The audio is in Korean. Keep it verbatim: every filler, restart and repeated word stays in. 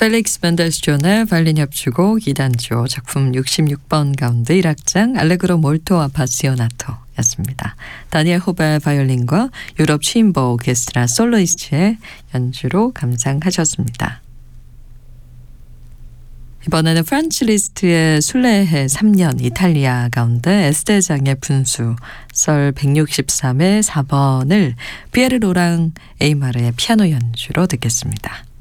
펠릭스 멘델스존의 바이올린 협주곡 이 단조 작품 육십육 번 가운데 일 악장 알레그로 몰토 아파시오나토였습니다. 다니엘 호베 바이올린과 유럽 취임보 오케스트라 솔로이스트의 연주로 감상하셨습니다. 이번에는 프란츠 리스트의 순례해 삼 년 이탈리아 가운데 에스테장의 분수 썰 백육십삼의 사 번을 피에르 로랑 에이마르의 피아노 연주로 듣겠습니다.